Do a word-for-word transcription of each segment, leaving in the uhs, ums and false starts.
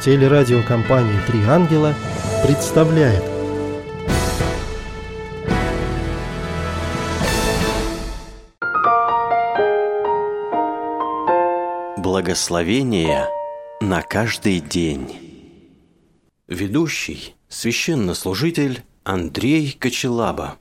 Телерадиокомпания «Три ангела» представляет. Благословение на каждый день. Ведущий – священнослужитель Андрей Кочелаба.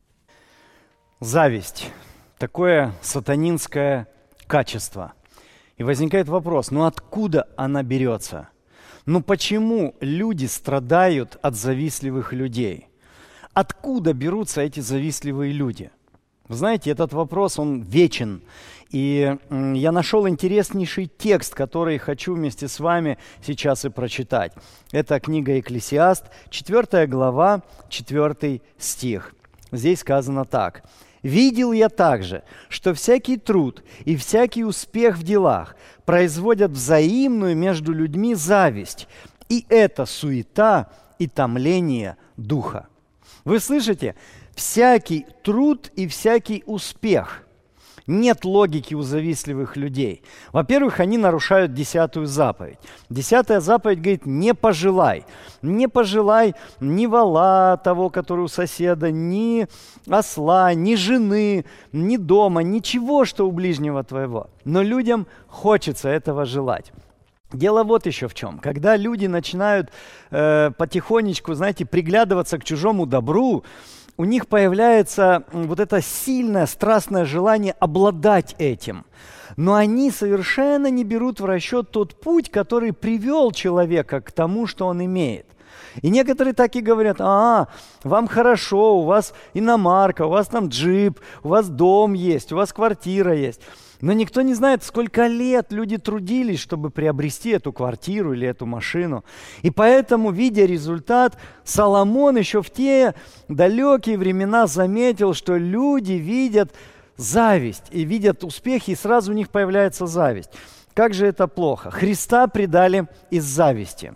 Зависть – такое сатанинское качество. И возникает вопрос, ну откуда она берется? Ну почему люди страдают от завистливых людей? Откуда берутся эти завистливые люди? Вы знаете, этот вопрос, он вечен. И я нашел интереснейший текст, который хочу вместе с вами сейчас и прочитать. Это книга Екклесиаст, четвёртая глава, четвёртый стих. Здесь сказано так. «Видел я также, что всякий труд и всякий успех в делах производят взаимную между людьми зависть, и это суета и томление духа». Вы слышите? Всякий труд и всякий успех. Нет логики у завистливых людей. Во-первых, они нарушают десятую заповедь. Десятая заповедь говорит, не пожелай. Не пожелай ни вола того, который у соседа, ни осла, ни жены, ни дома, ничего, что у ближнего твоего. Но людям хочется этого желать. Дело вот еще в чем. Когда люди начинают э, потихонечку, знаете, приглядываться к чужому добру, у них появляется вот это сильное, страстное желание обладать этим. Но они совершенно не берут в расчет тот путь, который привел человека к тому, что он имеет. И некоторые так и говорят, а, вам хорошо, у вас иномарка, у вас там джип, у вас дом есть, у вас квартира есть. Но никто не знает, сколько лет люди трудились, чтобы приобрести эту квартиру или эту машину. И поэтому, видя результат, Соломон еще в те далекие времена заметил, что люди видят зависть и видят успехи, и сразу у них появляется зависть. Как же это плохо? Христа предали из зависти.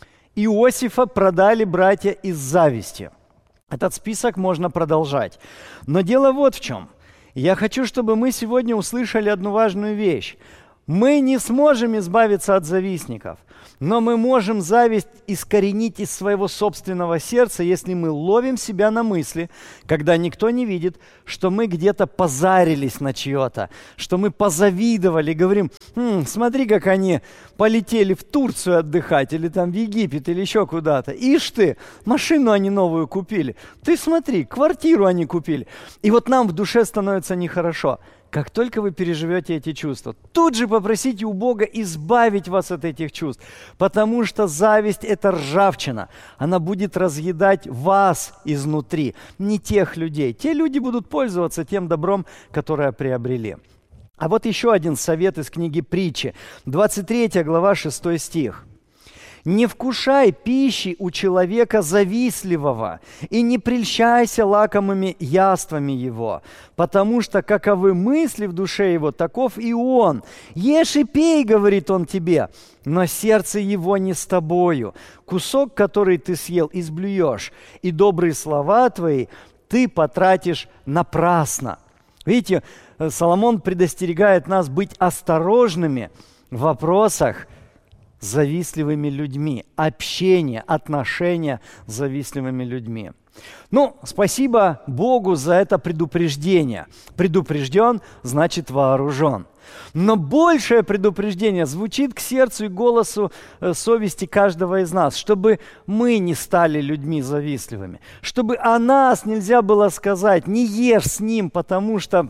Иосифа продали братья из зависти. Этот список можно продолжать. Но дело вот в чем. Я хочу, чтобы мы сегодня услышали одну важную вещь. Мы не сможем избавиться от завистников, но мы можем зависть искоренить из своего собственного сердца, если мы ловим себя на мысли, когда никто не видит, что мы где-то позарились на чье-то, что мы позавидовали, говорим, хм, смотри, как они полетели в Турцию отдыхать, или там в Египет, или еще куда-то. Ишь ты, машину они новую купили. Ты смотри, квартиру они купили. И вот нам в душе становится нехорошо. Как только вы переживете эти чувства, тут же попросите у Бога избавить вас от этих чувств, потому что зависть – это ржавчина. Она будет разъедать вас изнутри, не тех людей. Те люди будут пользоваться тем добром, которое приобрели. А вот еще один совет из книги Притчи, двадцать третья глава, шестой стих. «Не вкушай пищи у человека завистливого, и не прельщайся лакомыми яствами его, потому что каковы мысли в душе его, таков и он. Ешь и пей, говорит он тебе, но сердце его не с тобою. Кусок, который ты съел, изблюешь, и добрые слова твои ты потратишь напрасно». Видите, Соломон предостерегает нас быть осторожными в вопросах с завистливыми людьми, общение, отношения с завистливыми людьми. Ну, спасибо Богу за это предупреждение. Предупрежден, значит вооружен. Но большее предупреждение звучит к сердцу и голосу э, совести каждого из нас, чтобы мы не стали людьми завистливыми, чтобы о нас нельзя было сказать, не ешь с ним, потому что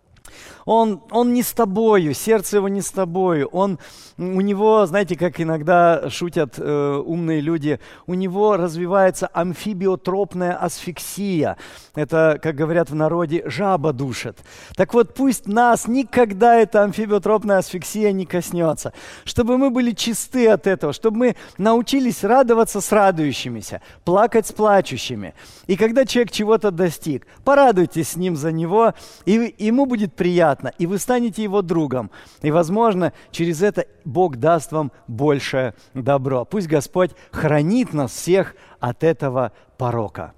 Он, он не с тобою, сердце его не с тобою. Он, у него, знаете, как иногда шутят э, умные люди, у него развивается амфибиотропная асфиксия. Это, как говорят в народе, жаба душит. Так вот, пусть нас никогда эта амфибиотропная асфиксия не коснется. Чтобы мы были чисты от этого, чтобы мы научились радоваться с радующимися, плакать с плачущими. И когда человек чего-то достиг, порадуйтесь с ним за него, и ему будет приятно. И вы станете его другом. И, возможно, через это Бог даст вам большее добро. Пусть Господь хранит нас всех от этого порока.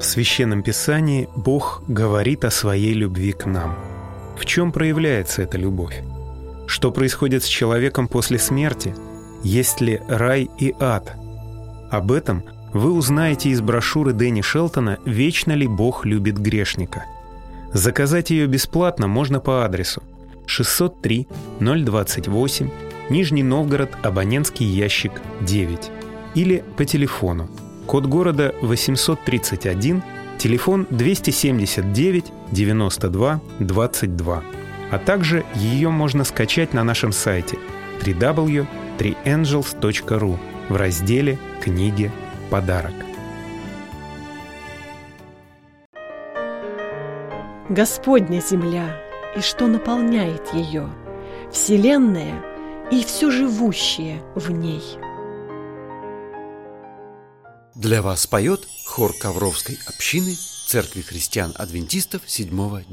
Священном Писании Бог говорит о своей любви к нам. В чем проявляется эта любовь? Что происходит с человеком после смерти? Есть ли рай и ад? Об этом вы узнаете из брошюры Дэнни Шелтона «Вечно ли Бог любит грешника?». Заказать ее бесплатно можно по адресу шестьсот три ноль двадцать восемь, Нижний Новгород, абонентский ящик девять, или по телефону, код города восемьсот тридцать один, телефон двести семьдесят девять девяносто два двадцать два. А также ее можно скачать на нашем сайте дабл ю дабл ю дабл ю точка три энджелс точка ру в разделе «Книги. Подарок». Господня земля, и что наполняет ее, вселенная и все живущее в ней. Для вас поет хор Ковровской общины Церкви христиан-адвентистов седьмого